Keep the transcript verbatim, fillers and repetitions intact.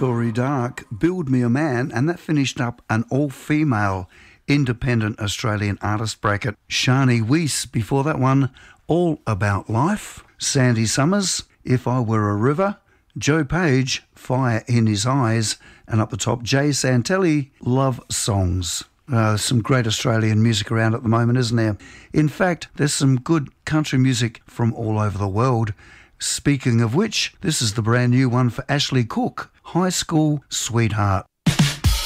Tory Dark, Build Me a Man, and that finished up an all-female independent Australian artist bracket. Shani Weiss before that one, All About Life. Sandy Summers, If I Were a River. Joe Page, Fire in His Eyes. And up the top, Jay Santelli, Love Songs. Uh, some great Australian music around at the moment, isn't there? In fact, there's some good country music from all over the world. Speaking of which, this is the brand new one for Ashley Cook, High School Sweetheart.